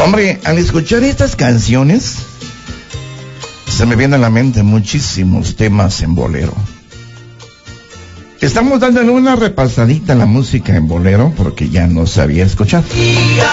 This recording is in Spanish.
Hombre, al escuchar estas canciones, se me vienen a la mente muchísimos temas en bolero. Estamos dándole una repasadita a la música en bolero porque ya no sabía escuchar.